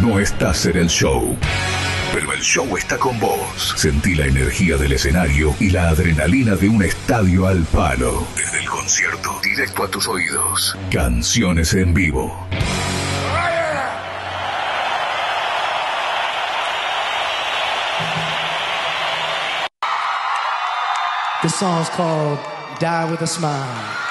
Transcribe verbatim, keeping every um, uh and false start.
No estás en el show, pero el show está con vos. Sentí la energía del escenario y la adrenalina de un estadio al palo. Desde el concierto, directo a tus oídos. Canciones en vivo. This song's called Die With a Smile.